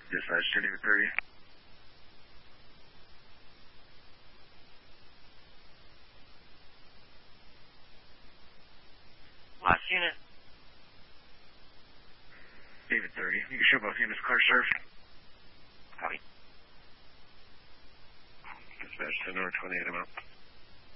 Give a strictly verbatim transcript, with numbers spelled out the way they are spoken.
Dispatch to David thirty. Last unit. David thirty. You can show both units clear, sir. Copy. Dispatch to North twenty-eight, I'm out.